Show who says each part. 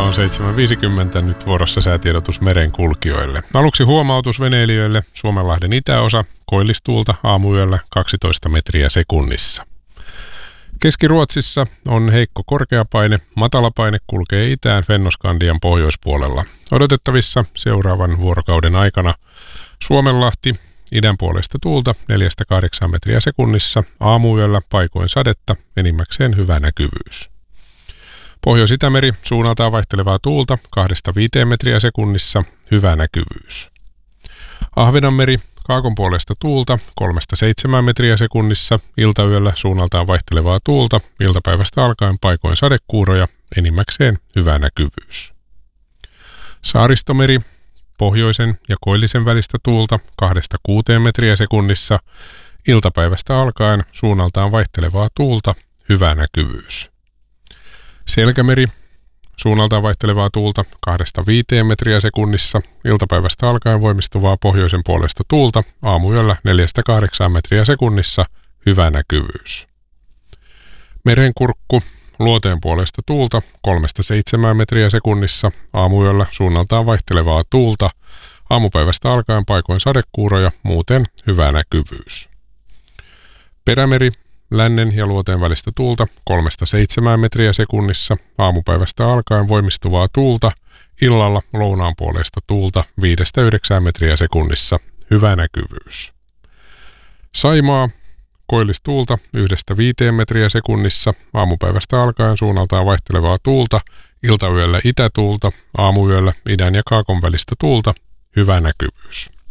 Speaker 1: Kello on 7.50, nyt vuorossa säätiedotus merenkulkijoille. Aluksi huomautus veneilijöille: Suomenlahden itäosa, koillistuulta aamuyöllä 12 metriä sekunnissa. Keski-Ruotsissa on heikko korkeapaine, matalapaine kulkee itään Fennoskandian pohjoispuolella. Odotettavissa seuraavan vuorokauden aikana Suomenlahti, idän puolesta tuulta 4-8 metriä sekunnissa, aamuyöllä paikoin sadetta, enimmäkseen hyvä näkyvyys. Pohjois-Itämeri, suunnaltaan vaihtelevaa tuulta 2-5 metriä sekunnissa, hyvä näkyvyys. Ahvenanmeri, kaakon puolesta tuulta 3-7 metriä sekunnissa, iltayöllä suunnaltaan vaihtelevaa tuulta, iltapäivästä alkaen paikoin sadekuuroja, enimmäkseen hyvä näkyvyys. Saaristomeri, pohjoisen ja koillisen välistä tuulta 2-6 metriä sekunnissa, iltapäivästä alkaen suunnaltaan vaihtelevaa tuulta, hyvä näkyvyys. Selkämeri, suunnaltaan vaihtelevaa tuulta 2-5 metriä sekunnissa, iltapäivästä alkaen voimistuvaa pohjoisen puolesta tuulta, aamuyöllä 4-8 metriä sekunnissa, hyvä näkyvyys. Merenkurkku, luoteen puolesta tuulta 3-7 metriä sekunnissa, aamuyöllä suunnaltaan vaihtelevaa tuulta, aamupäivästä alkaen paikoin sadekuuroja, muuten hyvä näkyvyys. Perämeri, lännen ja luoteen välistä tuulta 3-7 metriä sekunnissa, aamupäivästä alkaen voimistuvaa tuulta, illalla lounaan puolesta tuulta 5-9 metriä sekunnissa, hyvä näkyvyys. Saimaa, koillistuulta 1-5 metriä sekunnissa, aamupäivästä alkaen suunnaltaan vaihtelevaa tuulta, iltayöllä itätuulta, aamuyöllä idän ja kaakon välistä tuulta, hyvä näkyvyys.